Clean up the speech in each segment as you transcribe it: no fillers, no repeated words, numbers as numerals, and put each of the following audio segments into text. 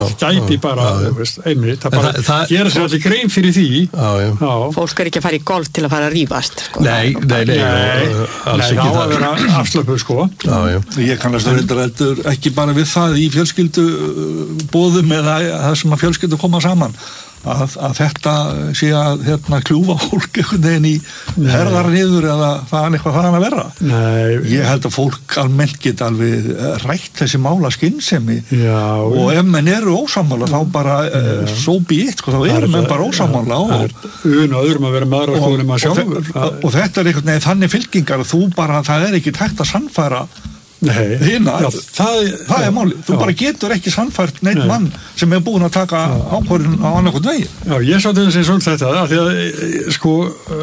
gæti bara, einmitt, það bara gera sér allir grein fyrir því. Já. Fólk ekki að fara í golf til að fara að rífast, sko. Nei, það á að vera afslöpuð, sko. Ég kannast heldur ekki bara við það í fjölskyldu boðum eða það sem að fjölskyldu koma saman. Að þetta sé að kljúfa fólk einhvern veginn í herðar niður eða það eitthvað þaðan að vera. Ég held að fólk almennt geta alveg rætt þessi mála skynsemi og ef menn eru ósammála þá bara so be it, þá eru menn bara ósammála öðrum að vera maður og skoðum að sjálfur. Og þetta einhvern veginn þannig fylkingar að þú bara, það ekki hægt að sannfæra hina, það máli, þú bara getur ekki sannfært neitt mann sem búinn að taka ákvörðun á annarkvæmt vegi. Já, ég sá til þess að þetta, af því að sko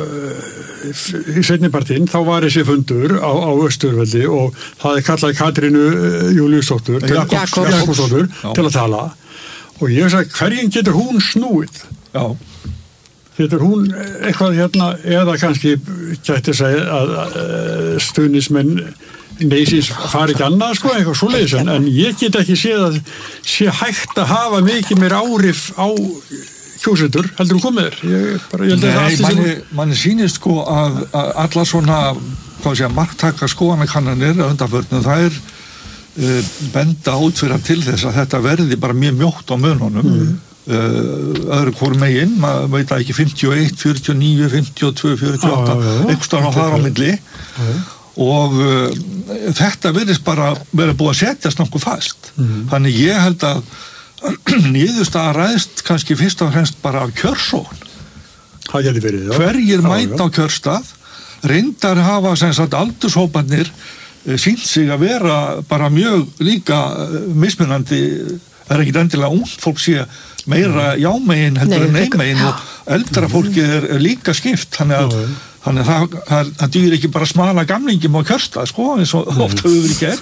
í seinnipartinn þá var þessi fundur á Austurvelli og það kallaði Katrínu Júlíusdóttur Jakobsdóttur til að tala og ég sagði, hverjum getur hún snúið? Já. Getur hún eitthvað eða kannski gæti segja að stuðningsmenn neysins fari ekki annað, sko, eitthvað svoleiðis, en ég get ekki séð að sé hægt að hafa mikið meir áhrif á kjósendur, heldur þú komið þér? Manni sýnist sko að allar svona, marktaka skoðanakannanir að undanförnum, þær benda út fyrir til þess að þetta verði bara mjög mjótt á mununum. Öðru hvoru megin, maður veit ekki 51, 49, 52, 48 einhverstaðan á þar á milli og þetta virðist bara vera búið að setjast nokkuð fast. Þannig ég held að niðurstaða ræðst kannski fyrst og fremst bara af kjörsókn. Það geti verið, hverjir mæta á kjörstað, reyndar hafa sem sagt aldurshóparnir sýnt sig að vera bara mjög líka mismunandi. Það ekki endilega ungt fólk sé meira jámegin heldur en neymegin og eldra fólki líka skipt, þannig að það dýr ekki bara smala gamlingum á kjörstað, sko, eins og oft hefur verið gert.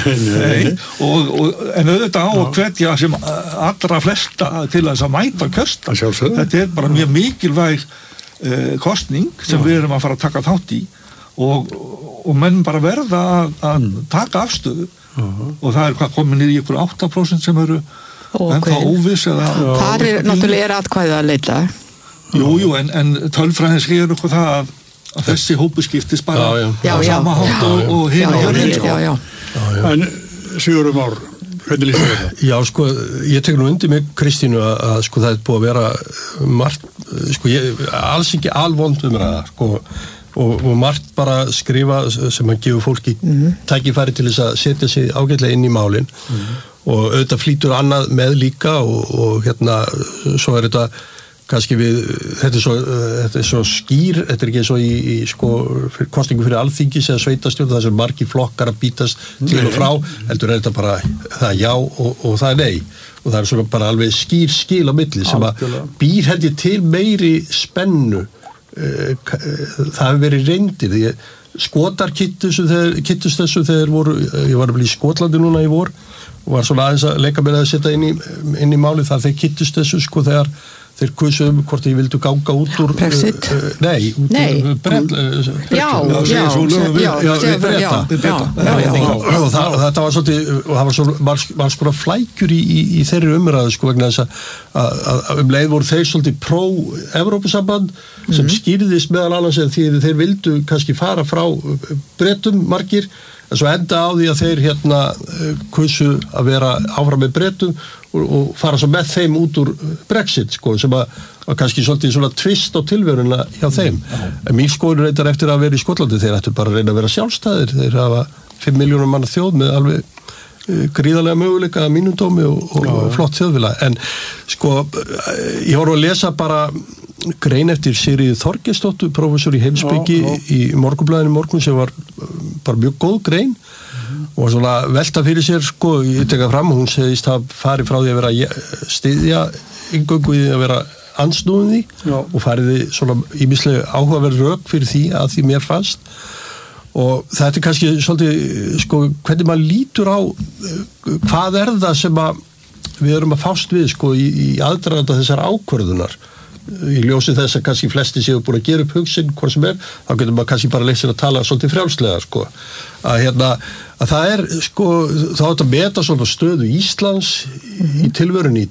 En auðvitað á að hvetja sem allra flesta til þess að mæta kjörstað. Þetta bara mjög mikilvæg kostning sem við erum að fara að taka þátt í og menn bara verða að taka afstöðu og það hvað komin í ykkur 8% sem eru ennþá óviss eða... Þar náttúrulega atkvæðið að leita. Jú, en tölfræðin segir okkur það að þessi hópu skiptist bara á sama hátt og hina hjörðin, sko. En Sigurður Már, hvernig lýsir þetta? Já, sko, ég tek nú undir mig Kristínu að sko það búið að vera margt, sko, alls ekki alvond umræða, sko, og margt bara skrifa sem að gefa fólki tækifæri til þess að setja sig ágætlega inn í málin og auðvitað flýtur annað með líka og svo þetta kannski við, þetta er svo skýr, þetta ekki svo í sko, kosningu fyrir alþingis eða sveitastjórn, það sem margir flokkar að bítast til og frá, heldur þetta bara það já og það nei og það svona bara alveg skýr á milli sem að býr held ég til meiri spennu. Það hefur verið reyndir því Skotar kittust þessu þegar voru, ég var að bli í Skotlandi núna í vor og var svona aðeins að leika með að setja inn í málið þar þeir kittust þessu sko þegar þeir kusu hvort ég vildu ganga út úr Brexit? Nei, út úr og þetta var svolítið og það var svona flækjur í þeirri umræðu sko vegna þess að leið voru þeir svolítið pró-Evrópusamband sem skýrðist meðal annars eða því þeir vildu kannski fara frá Bretum margir en svo enda á því að þeir kusu að vera áfram með Bretum og fara svo með þeim út úr Brexit sko, sem að kannski svolítið svona tvist á tilveruna hjá þeim. En mín skoðun reyndar eftir að vera í Skotlandi, þeir ættu bara að reyna að vera sjálfstæðir, þeir hafa 5 milljónum manna þjóð með alveg gríðarlega möguleika að mínum dómi og flott þjóðfélag. En sko, ég voru að lesa bara grein eftir Sigríði Þorgeirsdóttur, prófessor í heimspeki í Morgunblaðinu morgun sem var bara mjög góð grein og svona velta fyrir sér sko, ég teka fram, hún segist að fari frá því að vera styðja inngöngu í að vera andsnúðin því og fariði svona ýmislega áhugaverð rök fyrir því að því mér fannst og þetta er kannski svolítið sko, hvernig maður lítur á hvað það sem að við erum að fást við sko í aðdraganda þessar ákvörðunar í ljósi þess að kannski flesti séu búin að gera upp hugsin hvort sem þá getur maður kannski bara leysir að tala svolítið frjálslega sko. Að það sko, þá átt að meta svolítið stöðu Íslands í tilvörunni í